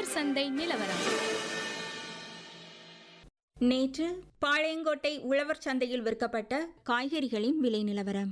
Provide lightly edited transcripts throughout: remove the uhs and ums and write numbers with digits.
உழவர் சந்தை நிலவரம். நேற்று பாளையங்கோட்டை உழவர் சந்தையில் விற்கப்பட்ட காய்கறிகளின் விலை நிலவரம்.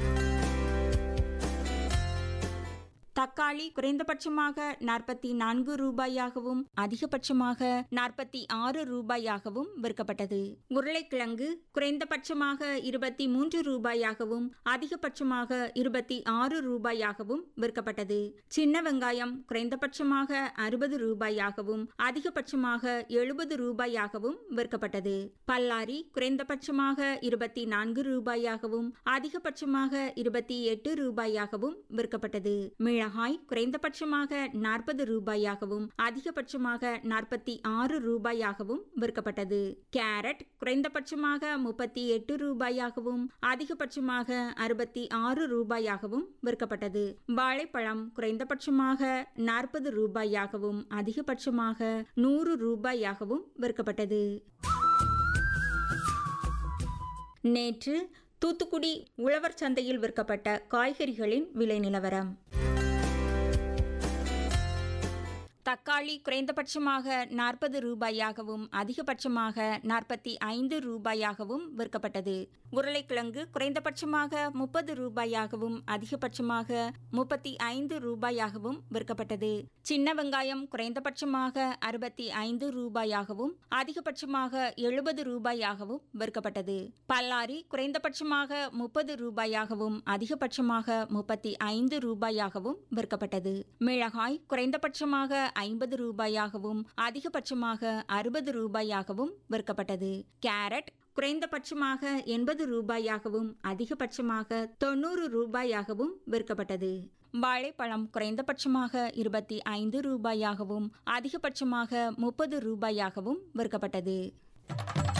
தக்காளி குறைந்தபட்சமாக 44 ரூபாயாகவும் அதிகபட்சமாக 46 ரூபாயாகவும் விற்கப்பட்டது. உருளைக்கிழங்கு குறைந்தபட்சமாக 23 ரூபாயாகவும் அதிகபட்சமாக 26 ரூபாயாகவும் விற்கப்பட்டது. சின்ன வெங்காயம் குறைந்தபட்சமாக 60 ரூபாயாகவும் அதிகபட்சமாக 70 ரூபாயாகவும் விற்கப்பட்டது. பல்லாரி குறைந்தபட்சமாக 24 ரூபாயாகவும் அதிகபட்சமாக 28 ரூபாயாகவும் விற்கப்பட்டது. மிளகாய் குறைந்தபட்சமாக 40 ரூபாயாகவும் அதிகபட்சமாக 46 ரூபாயாகவும் விற்கப்பட்டது. கேரட் குறைந்தபட்சமாக 38 ரூபாயாகவும் அதிகபட்சமாக 66 ரூபாயாகவும் விற்கப்பட்டது. வாழைப்பழம் குறைந்தபட்சமாக 40 ரூபாயாகவும் அதிகபட்சமாக 100 ரூபாயாகவும் விற்கப்பட்டது. நேற்று தூத்துக்குடி உழவர் சந்தையில் விற்கப்பட்ட காய்கறிகளின் விலை நிலவரம். தக்காளி குறைந்தபட்சமாக 40 ரூபாயாகவும் அதிகபட்சமாக 45 ரூபாயாகவும் விற்கப்பட்டது. உருளைக்கிழங்கு குறைந்தபட்சமாக 30 ரூபாயாகவும் அதிகபட்சமாக 35 ரூபாயாகவும் விற்கப்பட்டது. சின்ன வெங்காயம் குறைந்தபட்சமாக 65 ரூபாயாகவும் அதிகபட்சமாக 70 ரூபாயாகவும் விற்கப்பட்டது. பல்லாரி குறைந்தபட்சமாக 30 ரூபாயாகவும் அதிகபட்சமாக 35 ரூபாயாகவும் விற்கப்பட்டது. மிளகாய் குறைந்தபட்சமாக 50 ரூபாயாகவும் அதிகபட்சமாக 60 ரூபாயாகவும் விற்கப்பட்டது. கேரட் குறைந்தபட்சமாக 80 ரூபாயாகவும் அதிகபட்சமாக 90 ரூபாயாகவும் விற்கப்பட்டது. வாழைப்பழம் குறைந்தபட்சமாக 25 ரூபாயாகவும் அதிகபட்சமாக 30 ரூபாயாகவும் விற்கப்பட்டது.